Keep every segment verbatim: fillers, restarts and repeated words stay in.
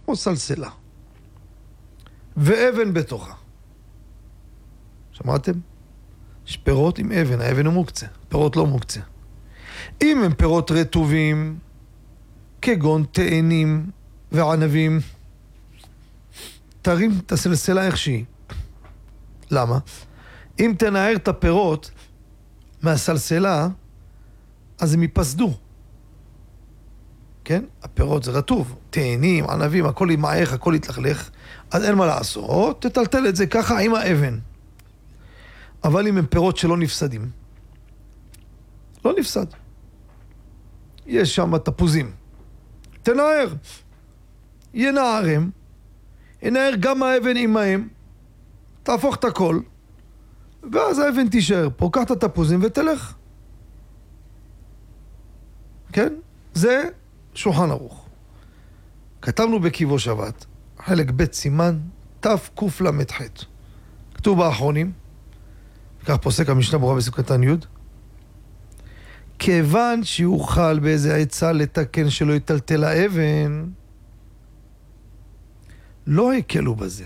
כמו סלסלה. ואבן בתוכה. שמעתם? יש פירות עם אבן, האבן הוא מוקצה, פירות לא מוקצה. אם הם פירות רטובים, כגון תאנים וענבים, תרים את הסלסלה איך שהיא. למה? אם תנער את הפירות מהסלסלה, אז הם ייפסדו. כן? הפירות זה רטוב, תאנים, ענבים, הכל ימעך, הכל יתלכלך, אז אין מה לעשות, תטלטל את זה ככה עם האבן. אבל אם הם פירות שלא נפסדים, לא נפסד. יש שם תפוזים. תנער. ינערם. ינער גם האבן עמהם. תהפוך את הכל. ואז האבן תישאר פה. קח את התפוזים ותלך. כן? זה שולחן ערוך. כתבנו בקיבו שבת, חלק ב' סימן תקל"ח. כתוב באחרונים, כך פוסק המשנה ברורה בפסוק קטן י', כיוון שיוכל באיזה עצה לתקן שלא יטלטל האבן, לא הקלו בזה.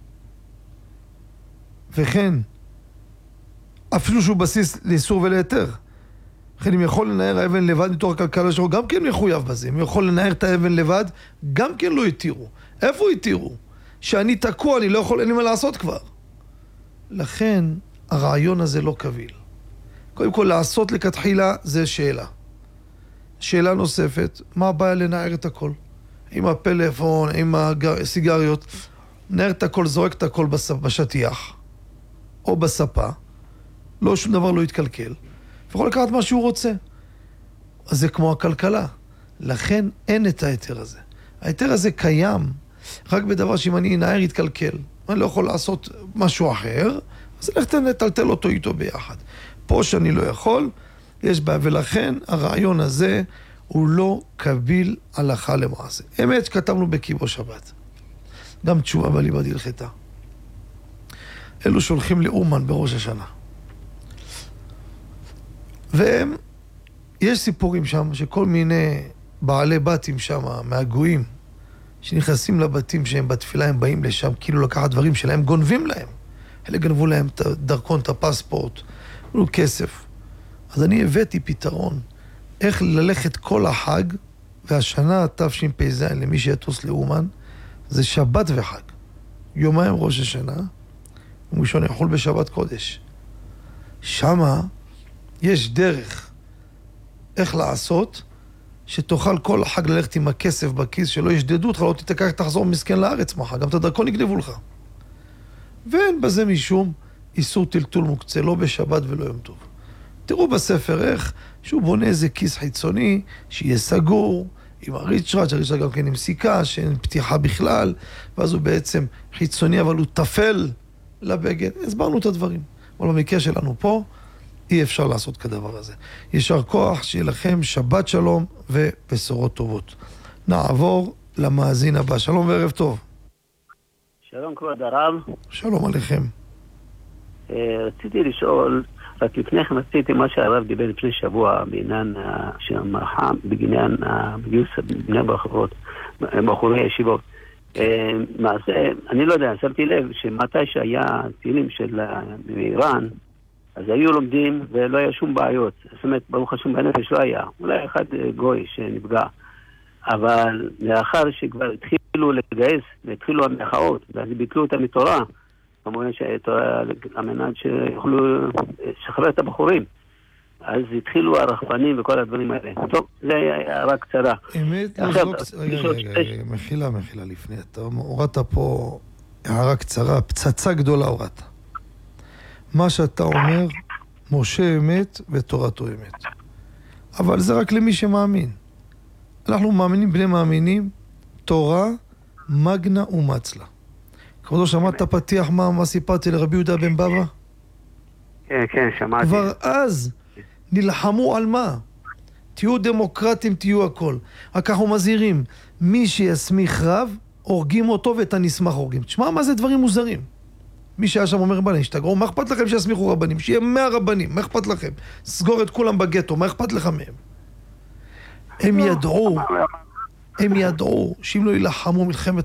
וכן, אפילו שהוא בסיס לאיסור ולהיתר. לכן אם יכול לנער האבן לבד מתוך הכלכלה שלו, גם כן מחויב בזה. אם יכול לנער את האבן לבד, גם כן לא יתירו. איפה יתירו? שאני תקוע, אני לא יכול, אין לי מה לעשות כבר. לכן, הרעיון הזה לא קביל. קודם כל, לעשות לכתחילה זה שאלה. שאלה נוספת, מה הבעיה לנער את הכל? עם הפלאפון, עם הסיגריות, נער את הכל, זורק את הכל בשטיח, או בספה, לא, שום דבר לא יתקלקל, ויכול לקחת מה שהוא רוצה. אז זה כמו הכלכלה. לכן אין את ההיתר הזה. ההיתר הזה קיים, רק בדבר שאם אני נער יתקלקל, אני לא יכול לעשות משהו אחר, אז לך תטלטל אותו איתו ביחד. פה שאני לא יכול, יש בה, ולכן הרעיון הזה הוא לא קביל הלכה למעשה. אמת שכתבנו בקיבו שבת. גם תשובה בליבא דהלכתא. אלו שהולכים לאומן בראש השנה. והם, יש סיפורים שם שכל מיני בעלי בתים שם, מהגויים, שנכנסים לבתים שהם בתפילה, הם באים לשם, כאילו לקחת דברים שלהם, גונבים להם. אלה גנבו להם את הדרכון, את הפספורט, גנבו כסף. אז אני הבאתי פתרון, איך ללכת כל החג, והשנה תשפ"ז למי שיטוס לאומן, זה שבת וחג. יומיים ראש השנה, וראשון יחול בשבת קודש. שמה יש דרך איך לעשות, שתוכל כל החג ללכת עם הכסף בכיס, שלא ישדדו אותך, לא תתקח, תחזור מסכן לארץ מחר, גם את הדרכון יגנבו לך. ואין בזה משום איסור טלטול מוקצה, לא בשבת ולא יום טוב. תראו בספר איך שהוא בונה איזה כיס חיצוני, שיהיה סגור, עם הריצ'רד, שהריצ'רד גם כן עם סיכה, שאין פתיחה בכלל, ואז הוא בעצם חיצוני, אבל הוא תפל לבגד. הסברנו את הדברים. אבל במקרה שלנו פה, אי אפשר לעשות כדבר הזה. ישר כוח, שיהיה לכם שבת שלום ובשורות טובות. נעבור למאזין הבא. שלום וערב טוב. שלום כבוד הרב. שלום עליכם. רציתי לשאול, רק לפני כן רציתי מה שהרב דיבר לפני שבוע בעניין המרחם, בעניין הגיוס בני בחורות, בחורי הישיבות. מעשה, אני לא יודע, שמתי לב שמתי שהיה טילים של איראן, אז היו לומדים ולא היה שום בעיות. זאת אומרת, ברוך השם בנפש לא היה. אולי אחד גוי שנפגע. אבל לאחר שכבר התחילו לגייס, והתחילו המחאות, ואז ביטלו אותה מתורה, כמובן שהתורה על מנת שיוכלו לשחרר את הבחורים. אז התחילו הרחפנים וכל הדברים האלה. טוב, זה היה הערה קצרה. אמת, רגע, רגע, רגע, מחילה, מחילה לפני. אתה הורדת פה הערה קצרה, פצצה גדולה הורדת. מה שאתה אומר, משה אמת ותורתו אמת. אבל זה רק למי שמאמין. אנחנו מאמינים, בני מאמינים, תורה, מגנה ומצלה. כבודו, שמעת פתיח מה, מה סיפרתי לרבי יהודה בן בבא? כן, כן, שמעתי. כבר אז נלחמו על מה? תהיו דמוקרטים, תהיו הכל. רק אנחנו מזהירים, מי שיסמיך רב, הורגים אותו ואת הנשמח הורגים. תשמע, מה זה דברים מוזרים? מי שהיה שם אומר רבנים, שתגרו, מה אכפת לכם שיסמיכו רבנים? שיהיה מאה רבנים, מה אכפת לכם? סגור את כולם בגטו, מה אכפת לך מהם? הם ידעו, הם ידעו שאם לא ילחמו מלחמת